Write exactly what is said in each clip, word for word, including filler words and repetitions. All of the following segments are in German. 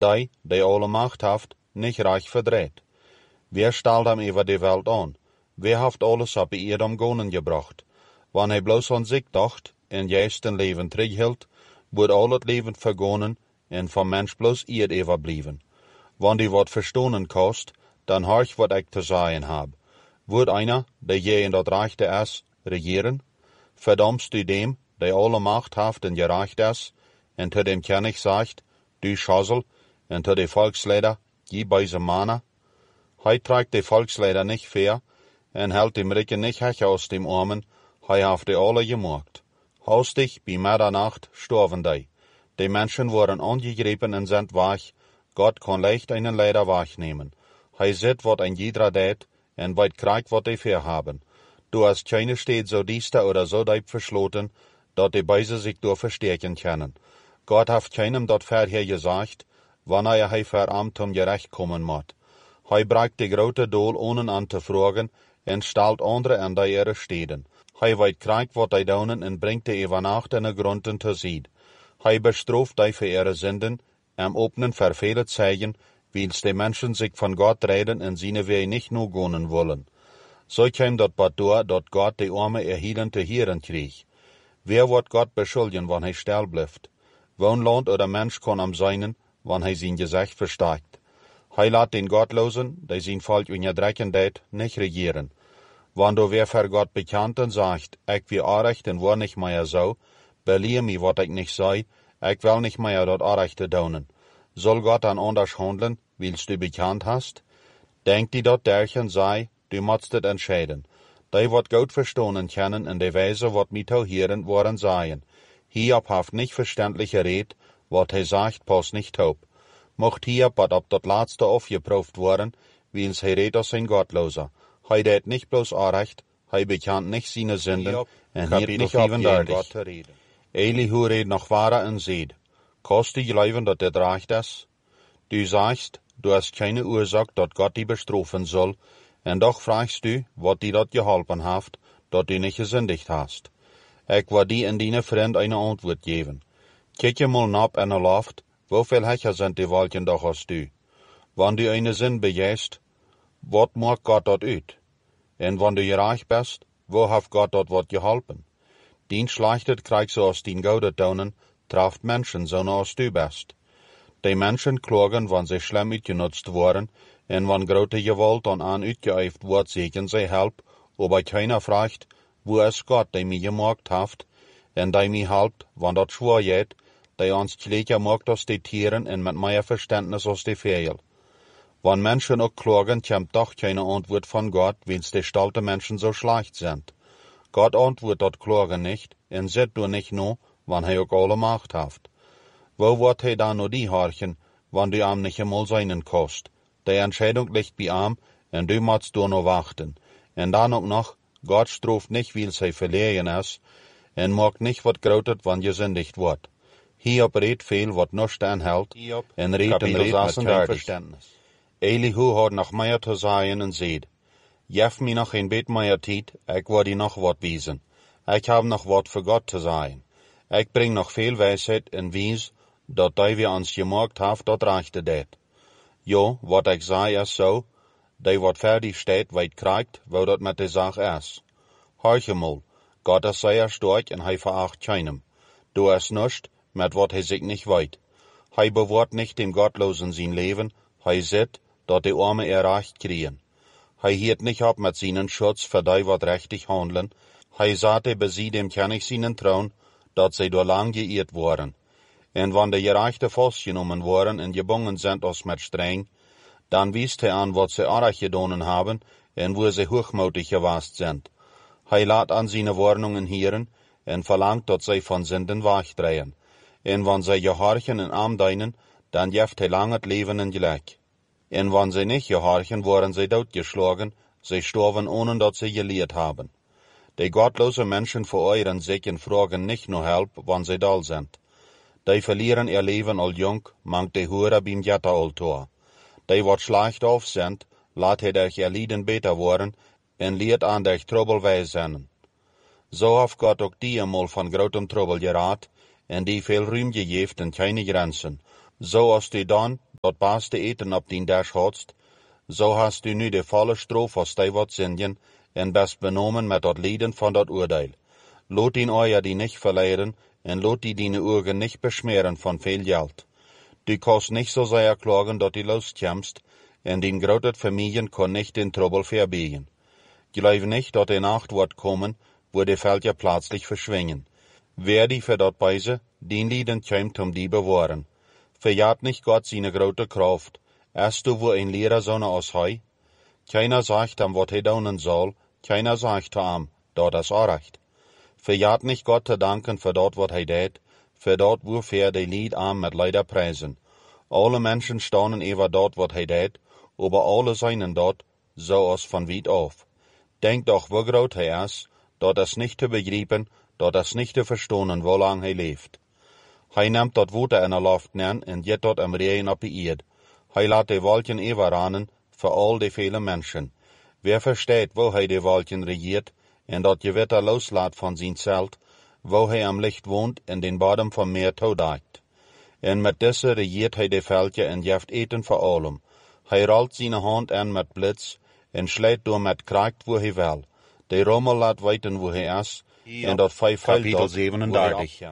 die, die alle Macht haft, nicht reich verdreht. Wer stellt am über die Welt an? Wer haft alles ab ihrem Gonen gebracht? Wann hij bloß an sich dacht, en juist den Leben terughield, wordt al het Leben vergonnen, en van Mensch bloß ihr überblieben. Wann die wat verstonen kost, dann horch wat ik te sagen hab. Wordt einer, der je in dat Reichte is, regieren? Verdammst du dem, der alle Macht haft en gereicht is, en te dem König sagt, du Schosel, en te de Volksleider, je beise Mana? Hij tragt de Volksleider nicht fair, en hält dem Ricken nicht hech aus dem Armen, hij haft de alle gemocht. Haustig, bei Mitternacht, storven die. Die Menschen wurden angegriffen en sind wach, Gott kann leicht einen Leider wachnehmen. Hij sieht, wat ein jeder deed, en weit kriegt, wat die fair haben. Du hast keine steht so diester oder so deib verschloten, dat die Beise sich durch verstärken können. Gott haft keinem dort vorher gesagt, wann er hei verarmt um gerecht kommen mot. Hij bragt die grote Doel ohne an te fragen, en stalt andere an die ihre Städten. Hij weit kriegt, wat die daunen, en bringt die über Nacht in de Grunden te zied. Hij bestraft die für ihre Sünden, am openen verfehlte Zeichen, wils die Menschen sich von Gott reden en seine Wege nicht nur gonnen wollen. So käm dat bad door, dat Gott die Arme erhielen te hieren krieg. Wer wird Gott beschuldigen, wann hij still blijft? Woonland oder Mensch kann am seinen, wann hij sein Gesicht verstärkt. Hij laat den Gottlosen, die sein Volk unterdrücken deed, nicht regieren. Wann du wer für Gott bekannt und sagt, ich will Arrecht und war nicht mehr so, belehr mi, wat ich nicht sei, ich will nicht mehr dort Arrechte daunen. Soll Gott dann anders handeln, willst du bekannt hast? Denk die dort derchen sei, du musst het entscheiden. Die wat gut verstonen können in der Weise, wat mi tau hieren worden seien. Hierab haft nicht verständliche Red, wat he sagt, pass nicht taub. Mocht hierab wat ab dat laatste aufgeprüft worden, wils he red aus ein Gottloser. Hij deed nicht bloß Arrecht, hij bekannt nicht seine Sünden, en hielt nicht eventudig. Elihu red noch wahrer en seed. Kost die geloven dat dit recht is? Du sagst, du hast keine Ursache, dat Gott die bestrafen soll, en doch fragst du, wat die dat geholpen haft, dat du nicht gesündigt hast. Ik wil die en dine vriend eine Antwoord geven. Kijk je mal nap en er loft, woveel hecher sind die Wolken doch als du? Wann du eine Sinn bejäst, wat maakt Gott dat uit? En wann du reich bist, wo haft Gott dat wat geholpen? Dien schlechtet kriegst du aus den Goudet daunen, traft Menschen so als du bist. Die Menschen klagen, wann sie schlimm uitgenutzt worden, en wann grote Gewalt an an uitgeëift wordt, zeggen sie help, aber keiner fragt, wo is Gott, die mi gemaakt haft, en die mi helpt, wann dat schwor jet, die ons gelijker maakt als die Tieren en met meer Verständnis als die Vögel. Wann Menschen auch klagen, kommt doch keine Antwort von Gott, wils die stolte Menschen so schlecht sind. Gott antwortet dat Klagen nicht, en sieht du nicht nur, wann hij auch alle Macht haft. Wo wird hij dann nur die horchen, wann du am nicht einmal seinen kost? Die Entscheidung liegt bei am, en du musst du nur warten. En dann auch noch, Gott straft nicht, wils hij verlegen is, en maakt nicht wat grotet, wann gesündigt wird. Hierop redt viel, wat nicht anhält, en redt en redt met kein Verständnis. Elihu had nog meer te zeggen en zeid, jef mi nog een beetje meer tijd, ik wil die nog wat wijzen. Ik heb nog wat voor God te zeggen. Ik breng nog veel wijsheid en wijs, dat die we ons gemaakt heeft, dat rechte deed. Jo, wat ik zei is zo, die wat fertig steht, weet krijgt, wo dat met de zaak is. Horch eenmaal, God is zeer sterk en hij veracht keinem. Du is nichts, met wat hij zich niet weet. Hij bewaart nicht dem Gottlosen sein Leben, hij zit, dat die Arme er recht kriegen. Hij hielt nicht ab mit seinen Schutz für die wat rechtig handeln. Hij sagte bei sie dem König seinen Traun, dat sie door lang geirrt worden. En wann de gerechte vastgenomen worden en gebungen sind als met streng, dann wiest hij an wat sie arg gedonen haben en wo sie hochmutig gewast sind. Hij laat an seine Warnungen hieren en verlangt, dat sie von Sünden wachdrehen. En wann sie gehorchen en aandeinen, dann jeft hij lang het Leben en Glück. En wann sie nicht gehorchen, worden sie doodgeschlagen, sie storven ohne dat sie gelehrt haben. Die gottlose Menschen veräuren sich und fragen nicht nur Help, wann sie dull sind. Die verlieren ihr Leben al jung, mangt die Hure beim Jetteraltor. Die wat schlecht auf sind, laat hij durch ihr Lieden beter worden en leert an durch Trouble weisen. So hat Gott auch die einmal von grotem Trouble gerat en die viel Ruhm gegeben und keine Grenzen. So als die dann dat beste eten op dien Dash hadst, so hast du nu de volle Strof aus die wat Sünden en best benomen met dat Lieden van dat Urteil. Lot ihn euer die nicht verleiden en lot die dine Urgen nicht beschmeren von viel Geld. Du kannst nicht so sehr klagen, dat du loskämst, en din grotet Familien kann nicht den Trouble verbiegen. Glaube nicht, dat die Nacht wird kommen, wo die Felder plötzlich verschwingen. Wer die für dat Beise, den Lieden kämt um die bewahren. Verjagt nicht Gott seine grote Kraft, erst du wo ein Lehrer Sonne aus hei? Keiner sagt ihm, wat he daunen soll, keiner sagt ihm, dat es recht. Verjagt nicht Gott zu danken für dort, wat he deed, für dort, wofür die Lied am mit Leider preisen. Alle Menschen staunen über dort, wat he deed, aber alle seinen dort, so aus von weit auf. Denkt doch, wo groot he is, dat es nicht zu begreifen, dat es nicht zu verstonen, wo lang he leeft. Hij nimmt dat Water in der Luft nen en jet dat am Regen op die Erd. Hij laat die Wolken überrannen für all die vielen Menschen. Wer versteht, wo hij die Wolken regiert en dat Gewitter loslaat van zijn Zelt, wo hij am Licht wohnt en den Bodem vom Meer toedijkt. En met deze regiert hij de Veltje en jeft eten voor allem. Hij rollt zijn hand aan met blitz en sleet door met kracht wo hij wil. De rommel laat weten wo hij is en dat vijf Kapitel zevenendertig.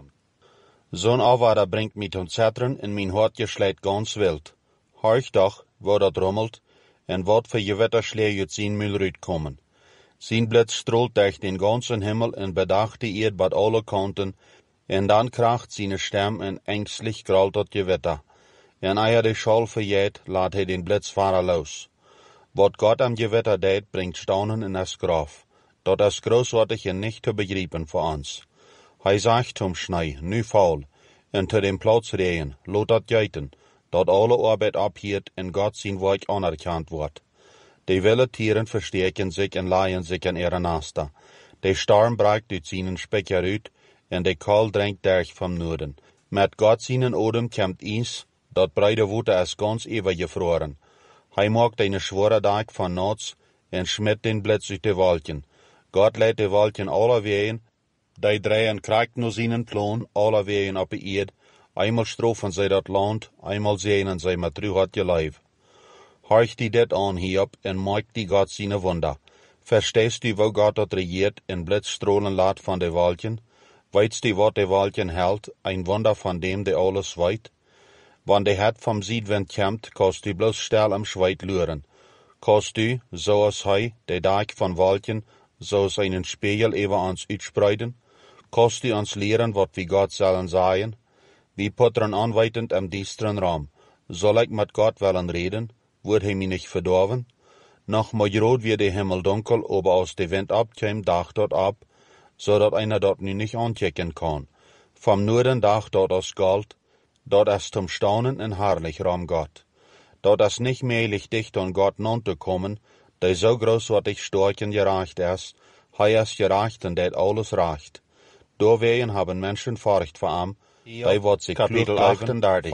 Zo'n Aufwader bringt mich zum Zettern en mein Hartje schlägt ganz wild. Horch doch, wo dat rommelt, en wat für Gewitterschläge uit zijn Müllrüt kommen. Zijn Blitz strahlt durch den ganzen Himmel en bedacht die Erd bad alle Kanten, en dan kracht seine Stem en ängstlich grollt dat Gewitter. En eier de Schall verjäht, laat hij den Blitz fahren los. Wat Gott am Gewitter deed, bringt Staunen in das Graf. Dat is großartig en nicht zu begreifen für uns. Hij sagt zum Schnee, nu faul, en zu dem Platz regen, lot dat geiten, dat alle Arbeit abhiert en Gott sein Werk anerkannt wordt. Die wilde Tieren verstärken sich en leihen sich an ihre Nester. De Storm breekt uit seinen Specker uit, en de Kohl drängt durch vom Norden. Met Gott seinen Odem kämmt Eis, dat breide Water is ganz übergefroren. Hij maakt eine schwere Dag von Nachts, en schmidt den Blitz uit de Wolken. Gott lädt de Wolken alle wehen, die drehen kracht nur seinen Plan, alle wehen op de Erd, einmal strofen zij dat Land, einmal sehnen zij met terug hat je Leib. Horch die dit an hierop en maakt die Gott seine Wunder. Verstehst du, wo Gott dat regiert en Blitzstrahlen laat van de Wolken? Weitst du, wat de Wolken hält, ein Wunder von dem, der alles weit? Wann de het vom Südwind kämmt, kannst du bloß still am Schweit luren. Kannst du, so als hij, de Dag von Wolken, so als einen Spiegel über uns uitspreiden? Kannst du uns lehren, wat wie Gott sollen sagen? Wie puttern anweitend am düsteren Raum. Soll ich mit Gott wollen reden? Wird hij mich nicht verdorven? Noch mal rot wie der Himmel dunkel, aber aus der Wind abkäm, dach dort ab, so dat einer dort nu nicht anchecken kann. Vom Norden dach dort aus Gold, dort ist zum Staunen en herrlich Raum Gott. Dort ist nicht mählich dicht an Gott non zu kommen, der so großartig stark und gerecht ist, hij ist gerecht und der alles reicht. Doorwegen haben Menschen Furcht vor ihm, die wat sich Kapitel achtendertig.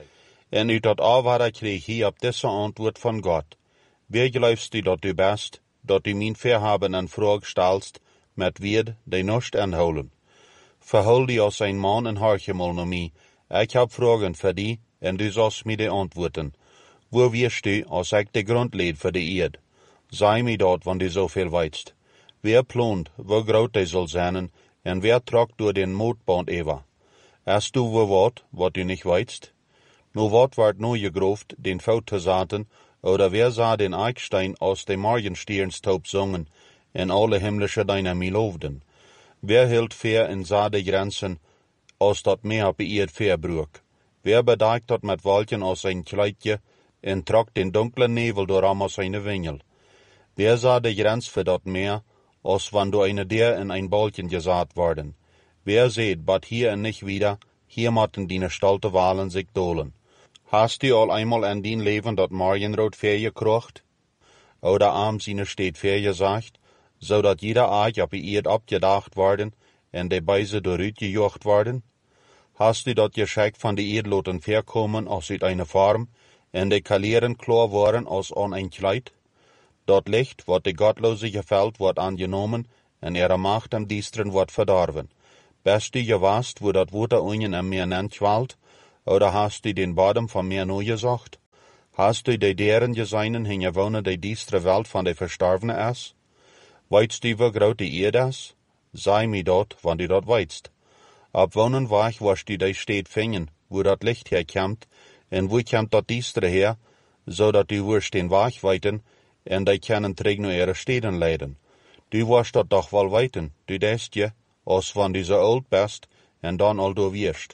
En uit dat Aufwader kreeg hij op deze antwoord van Gott. Wie glaubst du, dat du bist, dat du mein Verhaben en Frage stellst, met Wied, die nicht anholen? Verhol die als ein Mann en horche mal naar mij. Ich hab Fragen für die, en du sollst mir die antworten. Wo wirst du, als ich de Grund leid für die Erd? Sei mir dort, wann du so viel weißt. Wer plant, wo groot die soll sein, en wer tragt durch den Mootband über? Erst du wo wat, wat du nicht weißt? No wat ward no gegroft, den Faut zu saten, oder wer sah den Eichstein aus dem Morgensternstaub singen, en alle himmlische Dynamie loofden? Wer hielt fair in sah de Grenzen, aus dat Meer op Erd verbrug? Wer bedaagt dat met Wolken aus sein Kleidje, en trok den dunklen Nebel door aus seine Wingel? Wer sah de Grenz für dat Meer, als wann du eine der in ein Balken gesaat worden? Wer seht, bat hier en nicht wieder, hier motten die stolte Walen sich dolen. Hast du al einmal an din Leben dat Morgenrot vergekrocht? Oder am seine steht vergesagt, so dat jeder Eich op die Erd abgedacht worden, en de Beise doorut gejocht worden? Hast du dat Geschenk von de Erd loten verkommen als uit eine Farm, en de Kalieren klar waren als an ein Kleid? Dat Licht, wat de Gottlose gefällt, wordt angenommen, en ihre Macht am Düsteren wordt verdorven. Best du gewasst, wo dat Water unten am Meer nennt qualt, Oder hast du den Bodem von mir nur gesagt? Hast du die deren geseinen hingewonnen, die diestre Welt von de Verstorbenen is? Weitst du, wie groot die Erde is? Sei mir dort, wann du dort weitst. Ab wonnen Weg wirst du die Stadt finden, wo dat Licht herkommt, en wo kommt dat diestre her, so dat du wirst den Weg weiten, en die können terug naar ihre Städten leiden. Du wirst dat doch wel weiten, du denkst je, als wann du so oud bist, en dan al du wirst.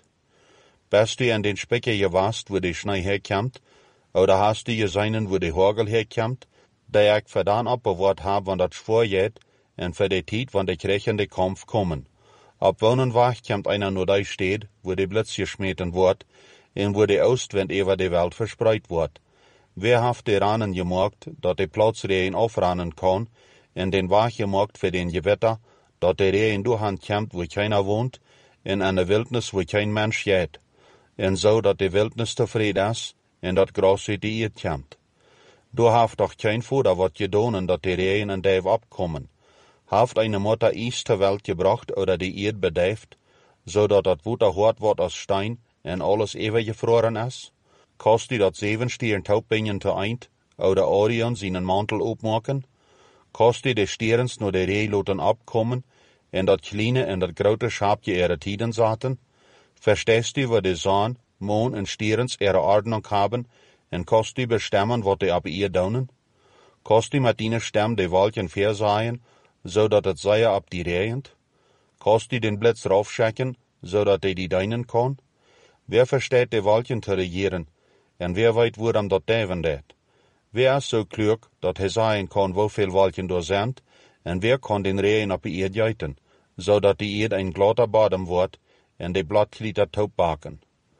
Bist du in den Specker gewast, wo die Schnee herkommt, oder hast du gesehen, wo die Hagel herkommt, der ich verdammt abbewahrt hab, wann dat schwor geht, en für die Zeit, wann die krechende Kampf kommen. Ab wonnen Weg kommt einer nur da steht, wo die Blitz geschmeten wird, en wo die Ostwind über die Welt verspreit wird. Wer haft die Ranen gemacht, dat die Platz Regen aufrannen kann, en den Weg gemacht für den Gewitter, dat der Regen durchhand kommt, wo keiner wohnt, in einer Wildnis, wo kein Mensch geht, en so, dat die Wildnis tevreden ist, en dat Gras uit die Erd kommt. Du haft doch kein Futter wat gedonen, dat die Regen en Dave abkommen. Haft eine Mutter Eis ter Welt gebracht oder die Erd bedeift, so dat dat Wutter hart wordt als Stein en alles ewig gefroren is? Kost die dat zeven stieren taubbinnen te eind, oder Orion seinen Mantel opmaken? Kost die de stierens nur de Reh loten abkommen, en dat kleine en dat grote Schaapje ihre Tiden zaten? Verstehst du, wo die Sonne, Mond en stierens ihre Ordnung haben, en kost die bestemmen, wat die ab ihr daunen? Kost die mit ihnen Stem die Wolken versaien, so dat het Seier ab die regent? Kost die den Blitz raufschecken, so dat die die deinen kann? Wer versteht die Wolken zu regieren, en wer weet wo dan dat deven deed? Wer is so klug, dat hij sagen kann, woveel Wolken er sind, en wer kann den Regen op die Erd juiten, so dat die Erd ein glatter Bodem wordt, en die Blattklieder taub baken?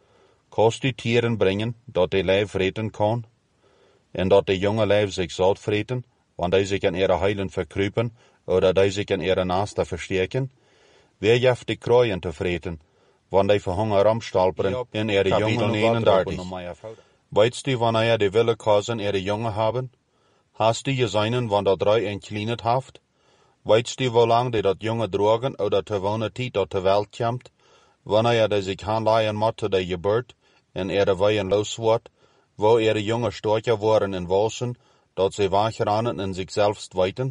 Kost die Tieren brengen, dat die Leif vreten kann, en dat die jonge Leif sich zout vreten, want die sich in ihre Heilen verkruipen, oder die sich in ihre Naasten verstärken? Wer jaft die Kruien te vreten, want die verhunger ramstalperen in ihre jongen eenendertig? Weitst du, wann er die Wille kausen ihre Junge haben? Hast du gesehen, wann dat drei entkleinet haft? Weitst du, wo lang die dat Junge drogen, oder te wonen Tiet dat de Welt kommt? Wann er die sich aanleihen moet te de Geburt, en ihre Weien los wordt, wo ihre Junge storcher worden in Walsen, dat sie wegrennen en sich selbst weiten?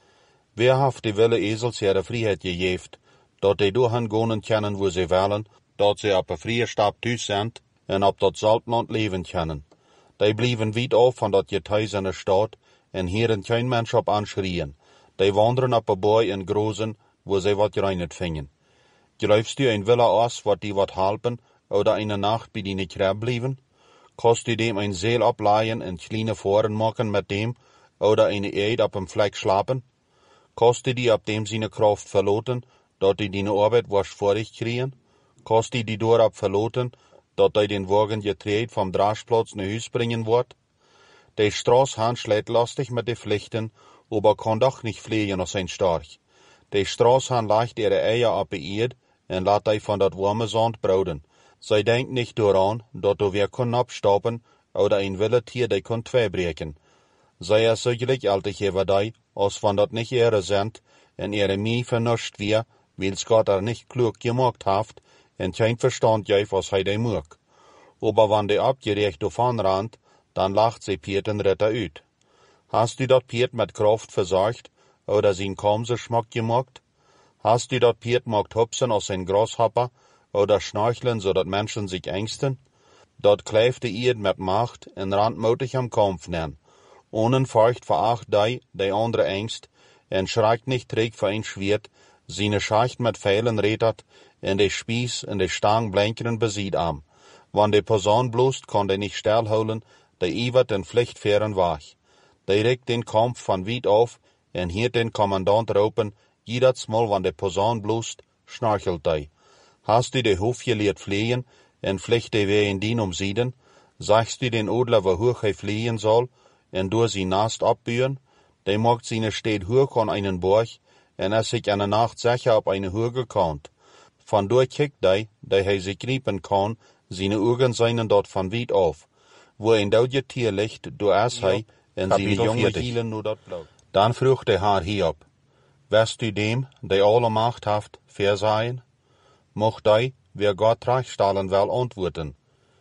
Wer haft die Wille Esels ihre Freiheit gegeven, dat die doorgaan gonen können, wo sie willen, dat sie op een vrije stap thuis sind, en op dat Saltland leven können. Die blijven weit af van dat Getij in de stad, en hieren kein Mensch op anschrien. Die wanderen op een boy in Grozen, wo sie wat reinet vingen. Grijfst du ein Wille aus, wat die wat helpen, oder eine Nacht bei die Krab blijven? Kost du dem ein Seel ableihen en kleine Foren machen mit dem, oder eine Eid op een Fleck schlapen? Kost du die ab dem seine Kraft verloten, dat die die Arbeit was vor dich kriegen? Kost die die door ab verloten, dat die den Wagen getreed vom Draschplatz naar huis bringen wordt? Die Straßhahn schlägt lastig mit de Pflichten, aber kann doch nicht fliegen aus sein Storch. Die Straßhahn legt ihre Eier ab die Erd en laat die von dat warme Sand broden. Zij denkt nicht daran, dat du wer kann abstoppen, oder ein Willetier die kann tweebreken. Zij is so gelijkaltig über die, als van dat nicht ihre sind, en ihre Mie vernuscht wir, weil's Gott er nicht klug gemacht haft, en kein Verstand geif, was hij die mag. Aber wann die abgerecht davon rannt, dann lacht sie Piet den Ritter uit. Hast du dat Piet mit Kraft versorgt, oder sein Kamse Schmack gemacht? Hast du dat Piet mogt hupsen aus sein Grashopper, oder schnorcheln, so dat Menschen sich ängsten? Dat kleefde Erd mit Macht en randmutig am Kampf nen. Ohne Furcht veracht die, die andere Ängst, en schreikt nicht träg für ein Schwert, seine Schacht mit Pfeilen retert, en de Spieß en de Stang blänkeren besiegt am. Wann de Person bloßt, kann de nicht stillholen, de iwert den Pflichtfähren wach. De regt den Kampf von weit auf, en hiert den Kommandant ropen, jedes Mal, wann de Person bloßt, schnorchelt de. Hast du de Hof geleerd fliehen, en vliegt de weer in dien omzieden? Sagst du den Odler, wo hoch hij fliehen soll, en door sie Nast abburen? De macht seine Stadt hoch an einen Borg, en er sich eine Nacht sicher op eine Hügel kant. Van door kijkt hij, dat hij sich griepen kan, seine Augen seien dort van weit auf. Wo ein doodje Tier ligt, door is hij, en seine jonge hielen nur dort blauw. Dan vroeg de haar Hiob, west du dem, die alle Macht haft, versaien? Mocht hij, wer Gott rechtstellen will, antwoorden,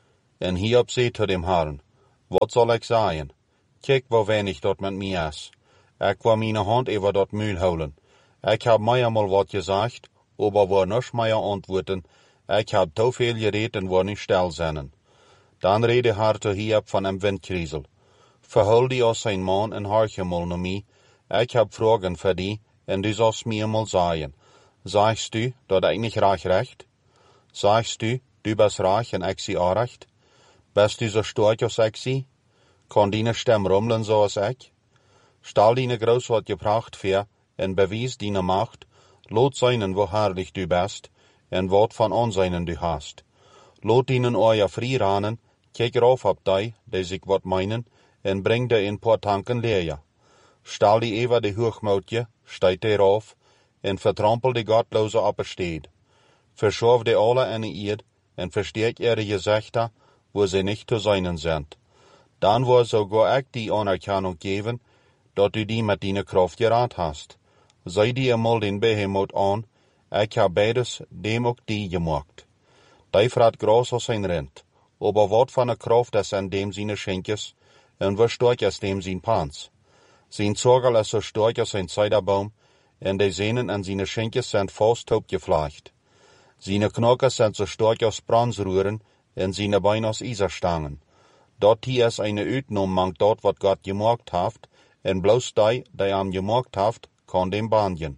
En Hiob zei zu dem Herrn, wat soll ich sagen? Kijk wo wenig dort met mij is. Ik wil mijn hand over dat muil houden. Ik heb mij einmal wat gesagt, aber war nicht mehr antworten. Ich heb te veel geredet en war nicht still zijn. Dan rede Herr zu Hiob van een windkriesel. Verhul die als zijn man en harche mal naar mij. Ik heb vragen voor die, en du sollst mir mal sagen. Sagst du, dat ik nicht reich recht? Sagst du, du bist reich en ik zie auch recht? Bist du so stark als ik zie? Kan deine stem rummelen zoals ik? Stel deine groß wat gebracht voor, en bewijs deine macht, lot seinen wo herrlich du bist, en wat van aanzijnen du hast. Lot deinen oor vrij ranen, kijk rauf op die, die zich wat meinen, en bring de in paar tanken leer. Stel die even de hoogmoutje, stijt die rauf, en vertrampel die gottloze op een steed. Verschof die alle in de eerd, en versteek ihre gezichter, wo sie nicht zu seinen sind. Dann wird sogar ich die Anerkennung geben, dat du die mit deiner Kraft gerat hast. Sei dir einmal den Behemoth an, ich hab beides dem auch die gemacht. Die frat groß aus sein Rind, aber wat von der Kraft ist an dem seine Schenkes, und wie stark ist dem sein Panz. Sein Zorgel ist so stark als ein Zeiderbaum, und die Sehnen an seine Schenkes sind fast taub geflecht. Seine Knochen sind so stark als Bronzrühren, und seine Beine aus Iserstangen. Dort hier ist eine Uitnummer dort, wat Gott gemacht hat, en bloß die, die am gemacht hat, kann dem banjen.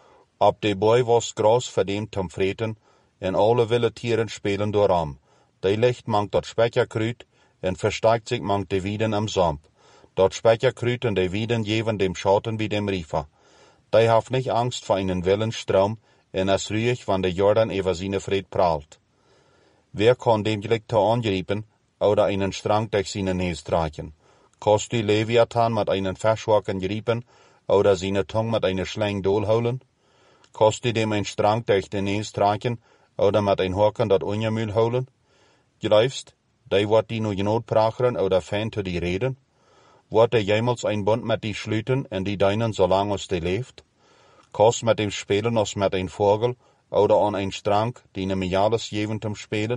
Ab de Boy was groß für dem zum Freten, en alle wilde Tieren spielen doram. Die Licht mangt dort Speicherkrüt, en versteigt sich mangt de Wieden am Samp. Dort Speicherkrüt und de Wieden jeven dem Schauten wie dem Riefer. Die haft nicht Angst vor einen Willenstrom, en es ruhig, wann der Jordan über seine Fried prahlt. Wer kann dem Gelikte angriepen, oder einen Strang durch seine Näs tragen? Kannst du Leviathan mit einen Fischwacken griepen, oder seine Tongue mit einer Schlang dolholen? Kannst du dem einen Strang durch den Näs tragen, oder mit ein Haken dat Ungemühl holen? Glaubst, die wird die nur genotbrachern oder fein zu die reden? Wird der jemals ein Bund mit die schlüten, en die deinen so lang als die lebt? Kannst mit dem spielen als mit ein Vogel, oder an ein Strang, die ne mir alles geben zum Spielen?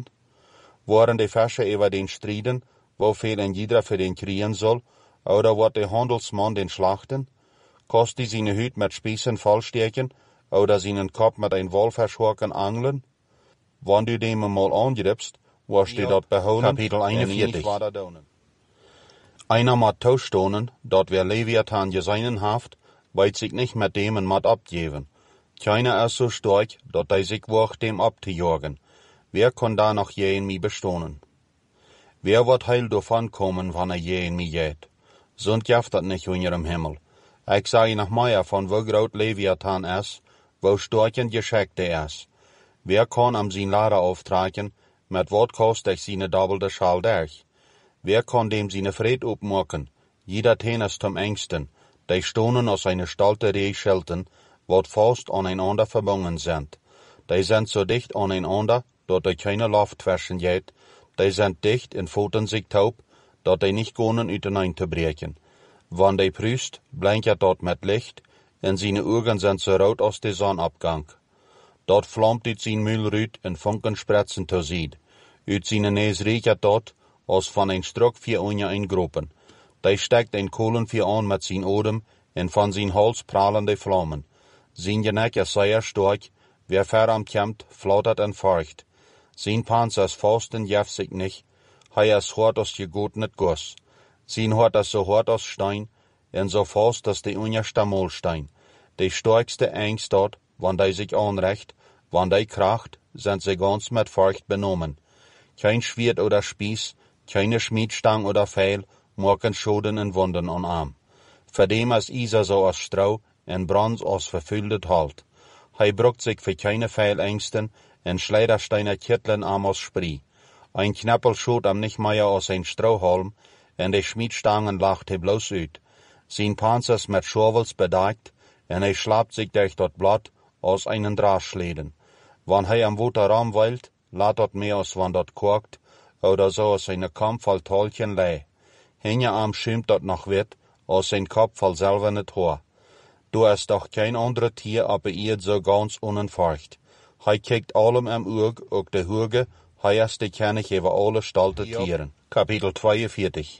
Waren die Fische über den Striden, wo viel ein jeder für den kriegen soll, oder wird der Handelsmann den schlachten? Kannst die seine Hüt mit Spießen vollstecken, oder seinen Kopf mit ein Walfischhaken angeln? Wenn du dem mal angriffst, wirst du dort beholen. Kapitel einundvierzig. Einer mat taustonen, dort wer Leviathan geseinen haft, weit sich nicht mit dem mat abgeben. Keiner ist so stark, dort er sich wagt, dem abzujagen. Wer kann da noch je in mi bestohnen? Wer wird heil davon kommen, wann er je in mi geht? Sunt jaft dat nicht unter dem Himmel. Ich sage nach Meier von wo groot Leviathan ist, wo stark und geschickt er ist. Wer kann am sein Lader auftragen, mit wat kost ich seine doppelte Schal durch? Wer kann dem seine Fried opmaken? Jeder ten ist zum Ängsten, die stonen aus eine stalte Reh schelten, wat fast aneinander verbunden sind. Die sind so dicht aneinander, dat er keine Luft zwischen geht, die sind dicht und pfoten sich taub, dat die nicht können uteinander brechen. Wann die prüst, blinkt dort mit Licht, und seine Augen sind so rot aus der Sonnabgang. Dort flammt ut sein Mühlrüt und Funken spritzen zu Sied. Ut seine Näs riecht dort, als von ein Struck vier Unja in Gruppen. Die steckt ein Kohlen vier an mit sein Odem, und von sein Hals prahlen die Flammen. Sein Geneck ist sehr stark, wer veramkämmt, flattert und feucht. Sein Panzer ist fast und jäft sich nicht, er ist hart als gegotenet Guss. Sein Hort ist so hart als Stein, und so fast als die unerste Mohlstein. Die starkste Angst dort, wann die sich anrecht, wann die kracht, sind sie ganz mit Furcht benommen. Kein Schwert oder Spieß, keine Schmiedstang oder Pfeil, machen Schoden und Wunden an Arm. Für dem ist Isa so als Stroh, und Bronz als verfüllt Halt. Hij bruckt sich für keine Pfeilängsten, en Schleidersteiner Kittlen arm aus Sprie. Ein Knappel schot am nicht mehr aus ein Strohhalm, en die Schmiedstangen lacht he bloß ut. Sein Panzer ist mit Schorwels bedeckt, en hij schlapt sich durch dort Blatt aus einen Drahtschleden. Wann hij am Wuter Raum weilt, lat dort mehr als wann dort korkt, oder so aus seine Kampf voll Tollchen lei. Hinja am schimmt dort noch wit, aus sein Kopf voll selber net Haar. Du ist doch kein anderer Tier, aber ihr so ganz unentfurcht. Hij kijkt allem am Urg, ook de Hurge, Hij is de kennis over alle stalte tieren. Kapitel tweeënveertig.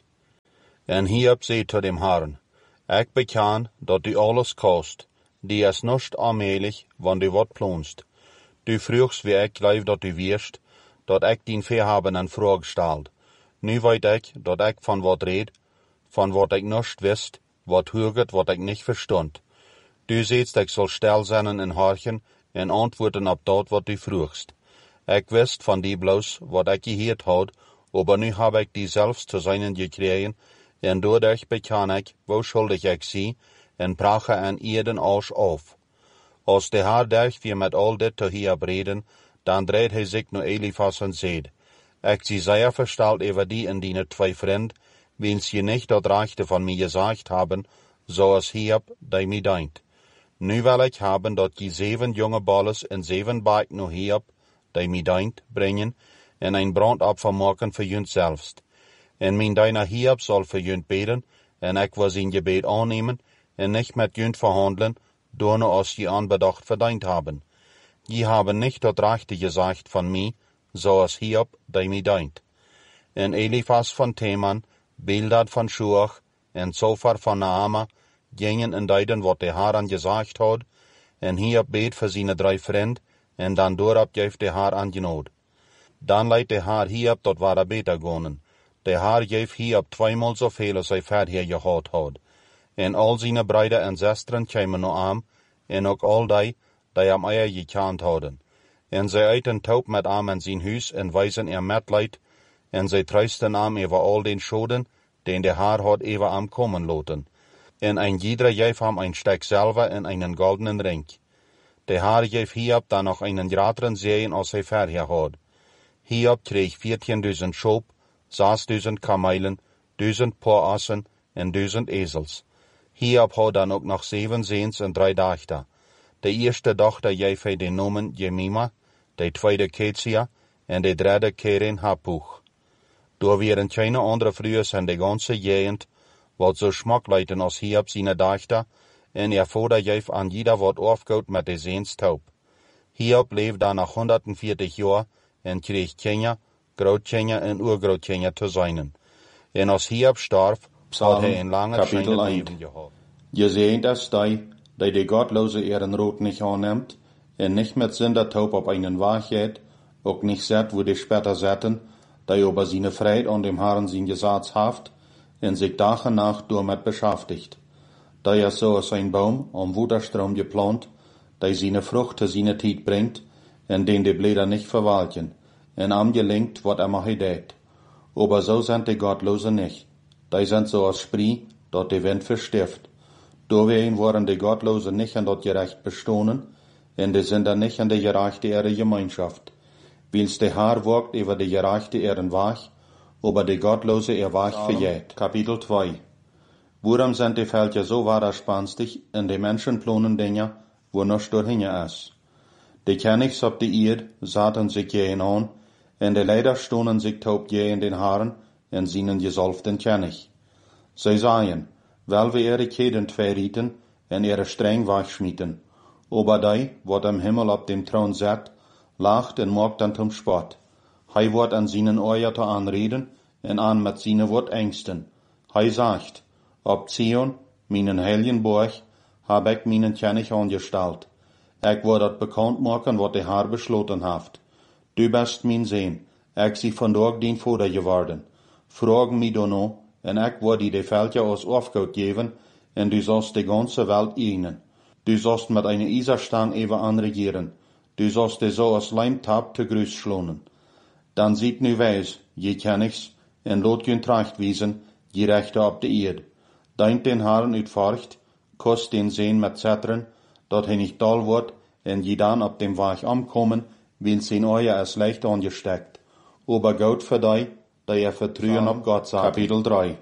En Hiob zei tot dem Herrn, ik beken dat du alles kost, die is nicht allmählich, wann du wat plonst. Du vroegst wie ik geloof dat du wirst, dat ik dien verhaben en vraag stelt. Nu weet ik, dat ik van wat red, van wat ik nicht wist, wat huget, wat ik nicht verstond. Du seht, ik zal stil zijn en horchen, en antwoorden op dat wat du vroegst. Ik wist van die bloos, wat ik gehoord had, aber nu heb ik die zelfs te zijnen gekregen, en doordat beken ik, wo schuldig ik zie, en brache en eden alles af. Als de Heer derg weer met al dit te hier reden, dan dreht hij zich naar Elifas en zeid, ik zie zeer versteld over die en die twee vriend, wiens je niet dat rechte van mij gezegd hebben, zoals Hiob, die mij denkt. Nu wil ik hebben dat je zeven jonge balles en zeven baak naar Hiob, die mij denkt, brengen, en een brandopfer maken voor junt zelfst. En mijn deiner Hiob zal voor junt beden, en ik wil zijn gebed aannemen, en niet met junt verhandelen, door als je aanbedacht verdient hebben. Je hebben niet dat rechte gezegd van mij, zoals Hiob, die mij denkt. En Elifas van Teman, Bildad van Shuach, en Zophar van Naama, gingen en deiden wat de Heer gezegd had, en Hiob beet voor zijn drie vriend, en dan doorop geeft de Heer aan genood. Dan leidt de Heer Hiob tot waar er beter gonen. De Heer geeft Hiob tweemaal zoveel als hij verder gehad had. En al zijn broeder en zusteren kwamen naar hem, en ook al die, die hem eier gekend hadden. En zij eten taub met hem in zijn huis en wijzen er medleid, en zij troosten hem over al den schoden, den de Heer had over hem komen laten. En ein jeder geeft hem een stek zilver en einen goldenen ring. De Heer geeft Hiob dan nog einen grateren zegen als hij verder had. Hiob kreeg veertienduizend schop, zesduizend kamelen, duizend paasassen en duizend ezels. Hiob had dan ook nog zeven zeens en drie dochter. De eerste dochter geeft hij de noemen Jemima, de tweede Ketsia en de derde Keren Hapuch. Door weer geen andere vrouwen in de ganze gegend, wat zo smakleiten als Hiob zijn dochter, en er vader geeft aan jeder wat afgoed met de zeens taub. Hiob leefde dan nog honderdveertig jaar en kreeg kinderen, grootkinderen en oergrootkinderen te zijn. En als Hiob starf, had hij een lange schijnend leven gehad. Je seht es die, die de Gottlose ihren Rot nicht annimmt, en nicht mit Sündertaub auf einen Weg geht, auch nicht set, wo die später setzen, die über seine Freit und dem Herrn sein Gesetz haft, en sich Tag und Nacht damit beschäftigt. Die ist so als ein Baum am Wuderstrom geplant, die seine Frucht zu seiner Zeit bringt, en den die Blätter nicht verwalten, en am gelingt, wat er mal deed. Aber so sind die Gottlose nicht. Die sind so als Spree, dort die Wind verstift. Doorheen worden die Gottlosen nicht an dat gerecht bestonen, en die sind dann nicht an die gerechte ihre Gemeinschaft. Wils de Haar wogt über die gerechte ihren Weg, aber die Gottlose ihr Weg verjäht. Kapitel zwei. Worum sind die Völker so widerspanstig, en die Menschen plonen Dinge, wo noch dorthin ist? Die Königs ob die Erd sahen sich jähen an, en die Leider stonen sich taub jähen den Haaren, en seinen gesalften König. Sie sagen, weil wir ihre Keden verrieten en ihre streng wegschmieten. Aber die, wat am Himmel auf dem Thron sitzt, lacht en maakt dan zum Spott. Hij wordt an seinen Ohr te anreden en an mit seinen Wort ängsten. Hij sagt, ob Zion, meinen heiligen Burg, hab ich meinen König angestellt. Ich word dat bekannt machen, wat de Herr besloten haft. Du bist mein Sehn, ich sie vandaag dien Vater geworden. Frag mich dan no, en ik word die de Völker als Aufgaut geben, en du sollst die ganze Welt eignen. Du sollst mit einer Iserstang über anregieren. Du sollst die so als Leimtab te Grüß schlonen. Dann sieht nu weis, je Königs, en lot jen tracht wiesen, je Rechte op de Erd. Deint den Herrn uitvorcht, kost den Sehn mit Zetren, dat hij nicht dal wordt, en je dan op dem Weg ankommen, wil zijn Euer es leicht angesteckt. Aber Gott für die, die er vertrauen op Gott sagt. Kapitel drei.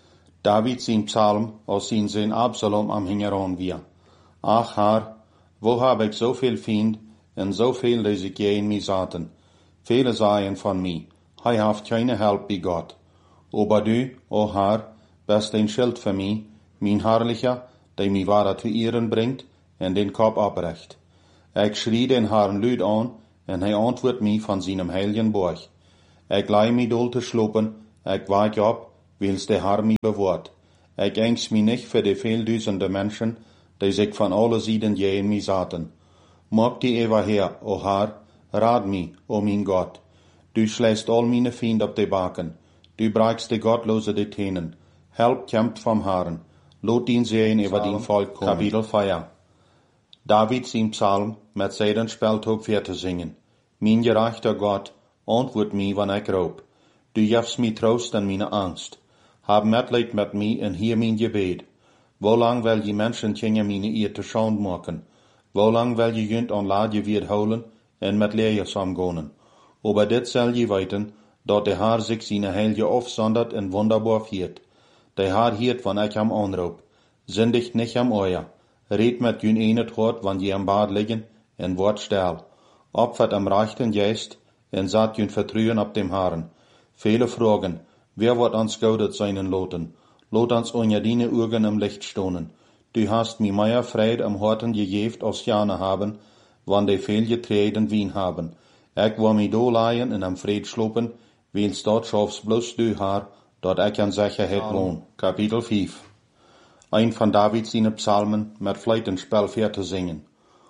David sein Psalm aus sein Sohn Absalom am Hingeran wir. Ach Herr, wo hab ich so viel Fiend, en so viel, die sich gegen mich sahen. Viele sagen von mir, hij haft keine Help bei Gott. Aber du, o Herr, bist ein Schild für mich, mein Herrlicher, der mich wahre zu Ehren bringt, en den Kopf abrecht. Ich schrie den Herrn Lüd an, en hij antwoordt mij van zijn heiligen borg. Ik lei mij dol te slopen, ik waak op, wils de Herr mij bewaart. Ik angst mij nicht für die veelduizenden Menschen, die sich von alle Seiten gegen mij zaten. Mag die ever her, o Herr, raad mij, o mijn Gott. Du schlägst all meine Feinde op de baken. Du breikst de Gottlose de Tenen. Help kämpft vom Herrn. Lot ihn sehen über den Volk kommen. Kapitel vier. David sein Psalm mit seinen Speltop vier te zingen. Mijn gerechter Gott, antwoord mij wanneer ik roep. Du gevst mij troost in meine Angst. Hab Mitleid mit mij en heer mijn gebed. Wo lang wil je mensen tegen meine eer te schande maken? Wo lang wil je junt aan laadje weerhouden en met leer samgonen? Aber dit zal je weten, dat de Herr zich zijn heilige afzondert en wunderbar viert. De Herr hiert, wanneer ik hem aanroep. Zindigt nicht am euer. Red mit jün enet hort, wann je am Bad liggen, en wort stel. Opfert am rechten Geist, en zat jün vertrouwen op dem Herrn. Viele fragen, wer wird ans goudet seinen loten? Lot ans unja dine Augen im Licht stonen. Du hast mi meier Fried am Horten gegeft als Jane haben, wann de viel getreden Wien haben. Ik wil mi do leien en am Fried slopen, wils dort schafs bloß du Herr, dort ik an Sicherheit wohn. Kapitel vier. Ein von David seine Psalmen mit Fleitenspel vier te zingen.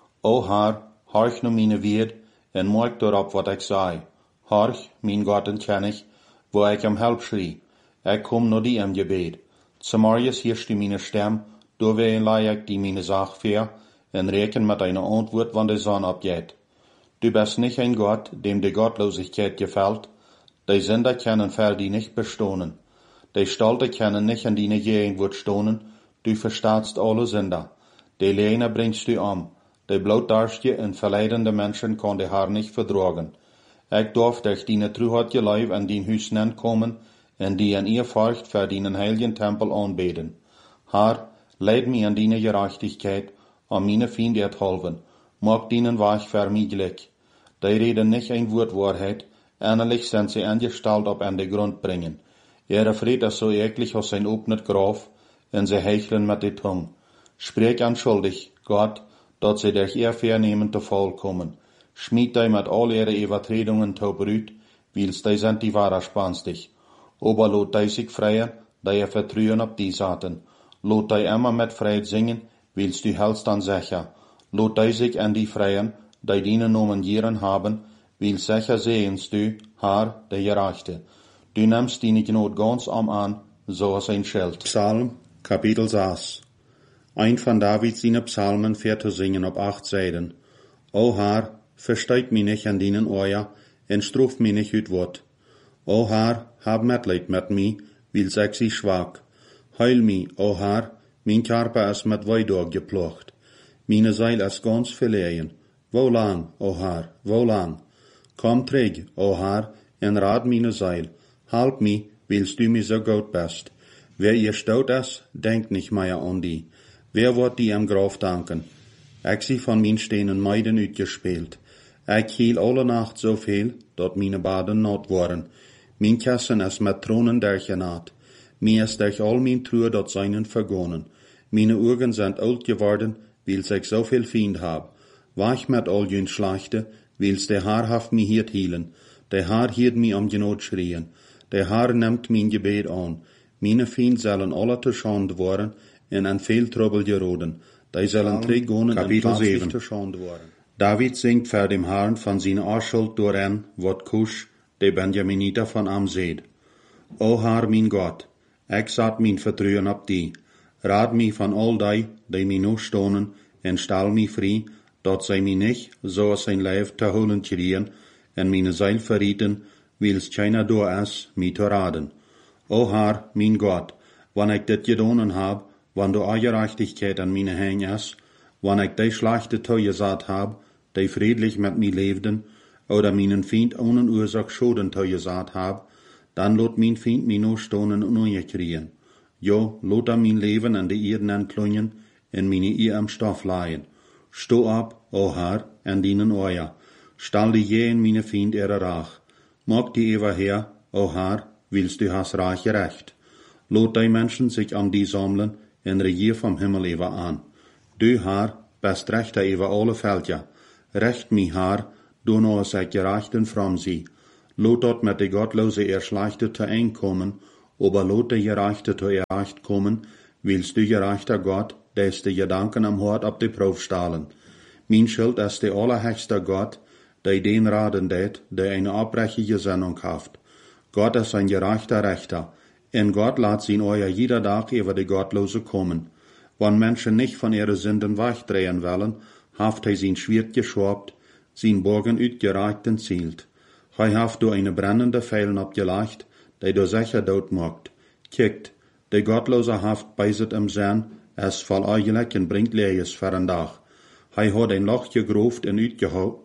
O Herr, horch nu meine Weerd, en merk dorop wat ik zei. Horch, mijn Gott en ken ich, wo ik am Help schrie. Ik kom no die am Gebet. Zamorjes hirst du meine Stem, doorwee lei ik die meine Sach vier, en reken mit einer Antwort, wann de Sonne abgeht. Du bist nicht ein Gott, dem die Gottlosigkeit gefällt. Die Sünder können für die nicht bestohnen. Die Stolte können nicht an deine Gegenwart stohnen. Du verstaatst alle Sünder. Die Lehne bringst du um. Die blaudarste und verleidende Menschen kann der Herr nicht verdragen. Ich darf durch deine Treuheit Leib an dein Haus kommen, und die an ihr Furcht für deinen heiligen Tempel anbeten. Herr, leid mich an deine Gerechtigkeit, an meine Feinde helfen. Mag deinen Weg für mich glück. Die reden nicht ein Wort Wahrheit, ähnlich sind sie angestellt ob an den Grund bringen. Ihre Fried ist so eklig als ein opnet Graf, und sie hecheln mit der Tongue. Sprich anschuldig, Gott, dat sie durch ihr Vernehmen zu Fall kommen. Schmied die mit all ihre Übertretungen zu Brüt, wils die sind die wahrer spanstig. Aber lot die sich freien, die ihr vertrauen auf die Saten. Lot die immer mit Freude singen, wils du hältst an sicher. Lot die sich an die freien, die deine Nomen Jieren haben, wils sicher sehenst du, Herr, der Gerechte. Du nimmst deine Gnot ganz am an, so als ein Schild. Psalm, Kapitel sechs. Ein von David seine Psalmen vier zu singen auf acht Seiten. O Herr, versteig mich nicht an deinen Ohr, en struf mich nicht üt Wort. O Herr, hab Mitleid mit mi, wils ich sie schwach. Heil mi, o Herr, mein Körper ist mit Weidog geplocht. Meine Seil ist ganz verlegen. Wo lang, o Herr, wo lang? Komm träg, o Herr, en rad meine Seil. Halb mi, wils du mir so gut bist. Wer ihr stout ist, denkt nicht mehr an die. Wer wird die am Graf danken? Ich sie von min stehenden Meiden uitgespielt. Ich hiel alle Nacht so viel, dat meine Baden not waren. Min Kassen ist mit Tronen durchgenäht. Mir ist durch all min True dat seinen vergonnen. Meine Augen sind alt geworden, wils ich so viel Fiend hab. Wach mit all jün Schlachte, wils der Herr haft mi hiert hielen. Der Herr hiert mi am Genot schrien. Der Herr nimmt min Gebet an. Meine Fiend sollen alle te Schande worden, en an viel Trouble geroden. Die sollen trägonen en plötzlich te Schande worden. David singt für dem Herrn von seiner Arschuld doorheen, wat Kusch, de Benjaminiter von am seed. O Herr, mein Gott, ich sat min Vertrauen op die. Raad mi von all die, die mi noch stonen, en stal mi frei, dat zij mi nicht, so als sein Leib te holen kriegen, en meine Seil verrieten, wils keiner door is, mi te raden. O Herr, mein Gott, wann ich dit gedonen hab, wann du Gerechtigkeit an meine Hänge is, wann ich die schlechte toegesat hab, die friedlich mit mi lebden, oder meinen Feind ohne Ursache Schoden toegesat hab, dann lot mein Feind mi no stonen und ungekriegen. Jo, lot er mein Leben an die Erden entklungen, en meine Ehe am Stoff leihen. Sto ab, o Herr, an deinen Euer. Stall die je in meine Feind ihre Rach. Mag die ever her, o Herr, willst du hast reich gerecht. Lot die Menschen sich an die sammeln, en regier vom Himmel ever an. Du, Herr, bist rechter ever alle Feldja. Recht mi, Herr, doen ons het gerechten from sie. Lot dort met de Gottlose er schlechte te einkommen, aber lot de gerechte te erreicht kommen, willst du gerechter Gott, des de Gedanken am Hort op de Proef stalen. Mijn Schuld is de allerhöchste Gott, der den raden deed, der eine abbrechige Sendung haft. Gott ist ein gerechter Rechter, en Gott laat zien euer jeder Tag über de Gottlose kommen. Wann Menschen nicht von ihre Sünden wegdrehen wollen, haft hij zijn Schwert geschorbt, zijn Bogen uitgereicht en zielt. Hij haft door eine brennende Pfeilen opgelegd, die door sicher dood maakt. Kijkt, de Gottlose haft bijzet im Zin, es vol eigenlijk en brengt lees voor een dag. Hij had een loch gegroofd en uitgehouden.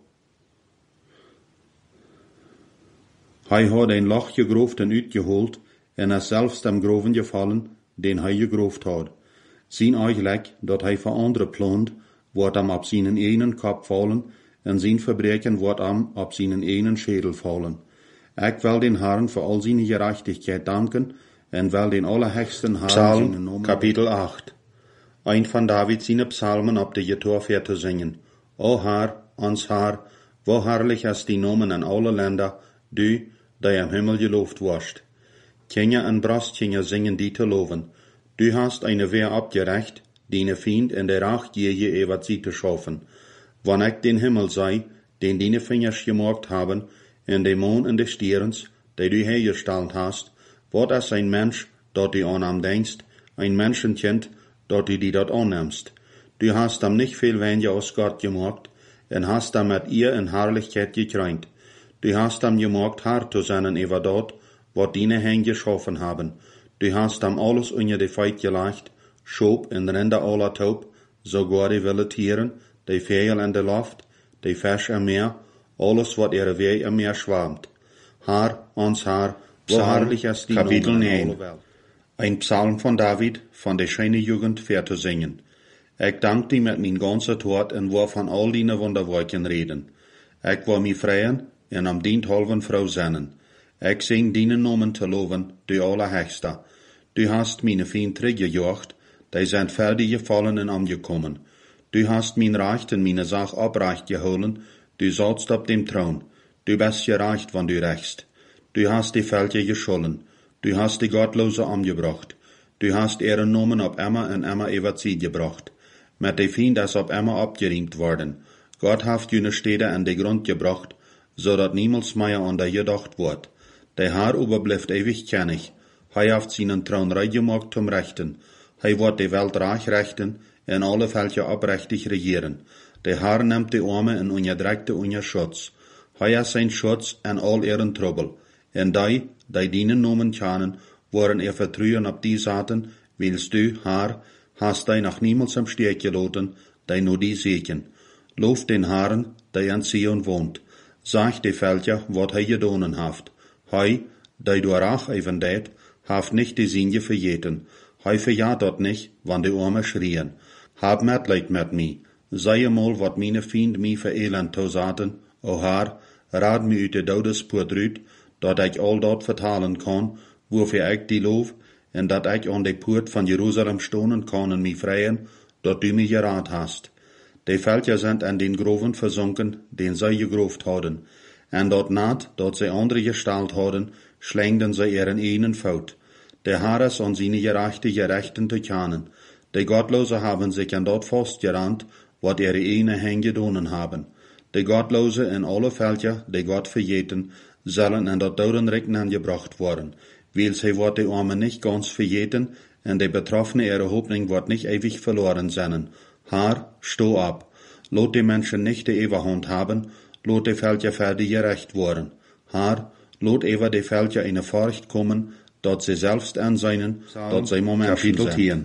Hij had een loch gegroofd en uitgeholt, en is zelfs dem Groven gevallen, den hij gegroofd had. Zijn eigenlijk, dat hij voor andere plant, wordt am op zijn enen kop vallen, en zijn verbreken wordt am op zijn enen schedel vallen. Ik wil den Herrn voor al zijn gerechtigheid danken, en wil den allerhöchsten Herrn Psalm, zijn naam. Kapitel acht. Ein von David seine Psalmen op de Gitarre te zingen. O Herr, ons Herr, wo herrlich ist die Nomen in alle Länder, du, der im Himmel gelobt warst. Kinder en Brastkinder singen die te loven. Du hast eine Wehr abgerecht, deine Feind in der Rach je über sie zu schaffen. Wann ich den Himmel sei, den deine Fingers gemacht haben, in den Mond und des Stierens, die du hergestellt hast, wird es ein Mensch, dort du an am denkst, ein Menschenkind, dort du die dort annimmst. Du hast am nicht viel weniger aus Gott gemacht, und hast am mit ihr in Herrlichkeit gekrönt. Du hast am gemacht, Herr zu sein über dort, wat deine Hände geschaffen haben. Du hast am alles unter die Feit gelegt, Schob en Rinder aller Taub, sogar die wilde Tieren, die Vögel in der Luft, die Fisch im Meer, alles wat ihre Weh im Meer schwammt. Herr, ons Herr, wo herrlich ist die Kapitel Nomen in neun. alle Welt. Ein Psalm von David, von der schönen Jugend fair zu singen. Ich dank dir mit mein ganzer Tod und war von all deine Wunderwerken reden. Ich war mi freien en am dient halven Frau sennen. Ich sing deinen Namen te loven, du Allerhöchster. Du hast meine Feind teruggejocht, die sind fertig gefallen und angekommen. Du hast mein Recht und meine Sach abrecht geholen, du saßt auf dem Thron. Du bist gerecht, wann du rächst. Du hast die Fälche geschollen. Du hast die Gottlose angebracht. Du hast ihren Namen ab immer und immer über sie gebracht. Mit de Feind ist ab immer abgeriemt worden. Gott haft jene Städte an de Grund gebracht, so dat niemals mehr an der gedacht wird. Der Herr überbleibt ewig kennig. Hij haft seinen Thron reich gemacht zum Rechten. Hij wird die Welt reich rechten, en alle Völker abrechtig regieren. Der Herr nimmt die Arme en unterdrückte unter Schutz. Hij ist sein Schutz en all ihren Trouble. En die, die dienen Namen kennen, worden er vertrauen auf die Saten, willst du, Herr, hast die noch niemals im Stich gelassen, die nur die sehen. Lof den Herrn, der in Zion wohnt. Sag die Völker, wat hij gedonen haft. Hij, die du rach even deed, haft nicht die Sinje verjeten. Hij verjaht dort nicht, wann die Arme schrien. Hab Mitleid mit mi. Sei mal, wat meine Fiend mi für Elend to zaten. O Herr, raad mi uit de dodespoor druit, dat ik al dort vertalen kan, wofür ik die loof, en dat ik aan de poort van Jerusalem stonen kan en mi vrijen, dat du mi geraad hast. Die Völker sind in den Groven versunken, den sie gegroft hadden, en dort naht, dat sie andere gestalt hadden, schlängden sie ihren einen Fout. Der Herr ist an seine gerechte Gerechten zu kennen. Die Gottlose haben sich an dort festgerannt, wat ihre eine Hände gedonen haben. Die Gottlose in alle Völker, die Gott verjeten, sollen in dort Dodenrecken angebracht worden, weil sie wird die Armen nicht ganz verjeten, en die Betroffene ihre Hoffnung wird nicht ewig verloren sein. Herr, steh ab. Lot die Menschen nicht die Eberhand haben, lot die Völker fertig gerecht worden. Herr, lot über die Völker eine Furcht kommen, dat sie selbst anseinen, dat sie Momente sind.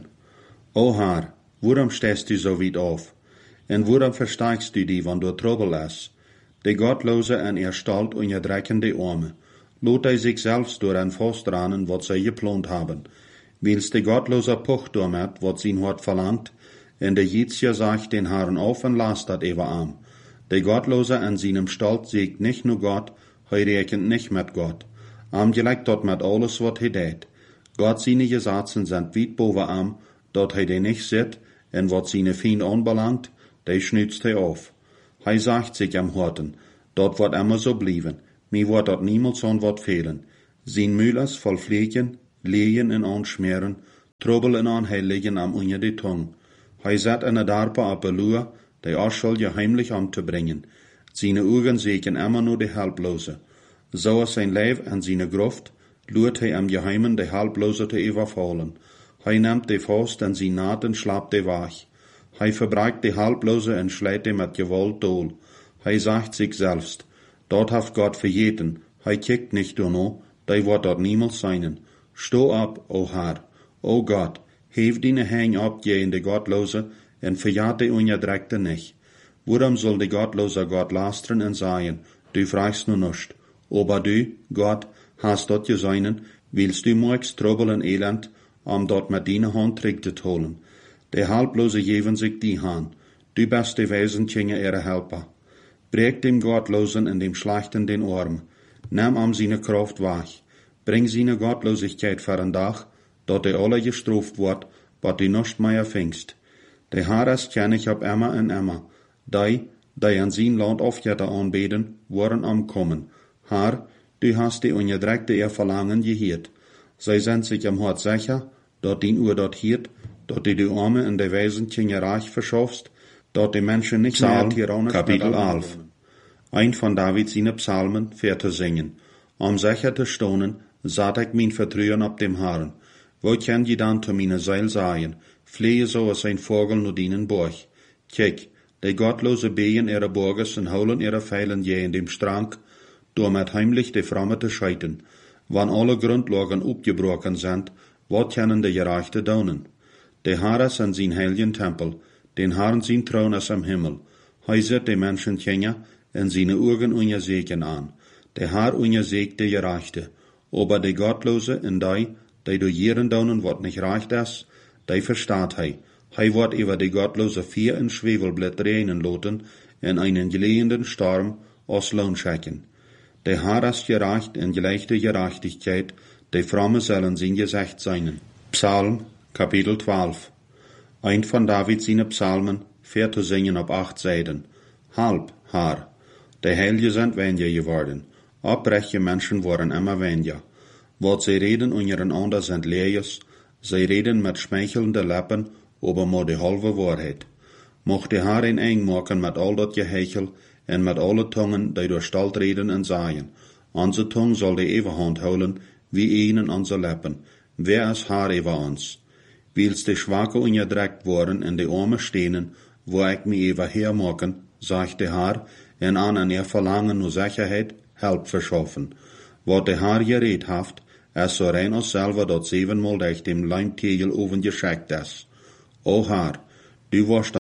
O Herr, warum stehst du so weit auf? En warum versteigst du die, wann du Trouble ist? Die Gottlose en ihr Stalt unterdrücken die Arme. Lot hij sich selbst durch ein Fastranen, wat sie geplant haben. Wils die Gottlose pocht damit, wat sie hat verlangt, en der Jitzja sagt den Herrn auf und lasst dat über arm. Der Gottlose an seinem Stalt siegt nicht nur Gott, hij rechnet nicht mit Gott. Am gelegt dort mit alles, wat hij deed. Gott seine Gesetze sind weit boven am, dat hij die nicht sieht, en wat seine Feind anbelangt, die schnützt hij auf. Hij sagt sich am Horten, Dort wordt immer so blieben. Mir wordt dort niemals an wat fehlen. Zijn Müllers voll Fliegen, Leien in aanschmeren, Trouble in aanheiligen am unje de Tung. Hij zet in de darpa op een luur, die Aschel je heimlich om te brengen. Zijn Augen sehen immer nur de Halblose. Zo is zijn lijf en zijn Gruft, luurt hij am Geheimen de Halblose te überfallen. Hij neemt de Faust en zijn Naht en slaapt de Wach. Hij verbreikt de Halblose en schleidt de met Gewalt dool. Hij sagt sich selbst, dort haft Gott vergeten, hij kijkt nicht no, die wordt dort niemals seinen. Sto op, o Herr, o Gott, heef dine Hang op je in de Gottlose en verjaat de Unjadrekte nicht. Waarom soll de Gottlose Gott lasteren en sagen, du fragst nu nicht. Aber du, Gott, hast dort geseinen, willst du morgens Trouble en Elend, om dort met dine Hand terug te holen. De Halblose geven sich die Hand. Du bist de Wesentje ihre Helper. Breek dem Gottlosen en dem Schlechten den Arm. Nimm am seine Kraft wach. Bring seine Gottlosigkeit voor een dag, dat de alle gestraft wordt, wat du nicht mehr fingst. De Herres ken ich ab immer en immer. Die, die an sein Land Aufjätter anbeten, worden amkommen. Herr, du hast die ungedreckte ihr Verlangen gehört. Sie sind sich am Hort sicher, dat dien Uhr dort hiert, dat du die Arme in de Wesentchen je Reich verschaffst, dat die Menschen nicht mehr tyrannisch Kapitel elf. Ein von David seine Psalmen für zu singen. Om sicher te stonen, zat ik mijn vertrouwen op dem Herrn. Wat kan je dan te mijn Seil sagen? Flehe so als ein Vogel nur dienen Borg. Kijk, de gottlose Been ihre Borges en holen ihre Pfeilen je in dem Strang, door met heimlich de Fromme te scheiten. Wann alle Grundlagen opgebrochen sind, wat können de Gerechte donen? De Herr is in zijn heiligen Tempel, den Herrn zijn Thron is am Himmel. Hij zet de Menschen kenja en zijn Augen ungesegen an. De Herr ungesegt de Gerechte, aber de Gottlose en die, die durch ihren donen wat nicht recht is, die verstaat hij. Hij wordt über de Gottlose vier in Schwefelblatt reinen loten en einen gelehenden Storm aus Lohn schicken. De Herr ist gerecht en gerechte Gerechtigkeit, de Fromme sollen sein Gesicht sein. Psalm, Kapitel zwölf. Ein von David seine Psalmen, vier zu singen auf acht Seiten. Halb, Herr. De Heilige sind weniger geworden. Abbreche Menschen worden immer weniger. Wat sie reden und ihren Ander sind Leers, sie reden mit schmeichelnden Lippen, aber mit de halve Wahrheit. Mocht de Herr een eng maken met al dat gehechel en met alle tongen die door stalt reden en zaaien. Onze tong zal de even hand houden, wie een in onze lippen. Wer is Herr over ons? Wils de Schwache ungedreckt worden en de Arme stehnen, wo ik me even hermaken, sagt de Herr, en aan en ihr Verlangen nur Sicherheit, Help verschaffen. Wat de Herr gereed haft, es so rein als selber dat zevenmal durch dem Leimtegel oven geschickt is. O Herr, du warst